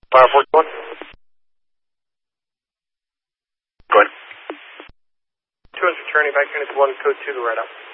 Fire 41. Go ahead. 200 returning back unit 1, code 2 to right up.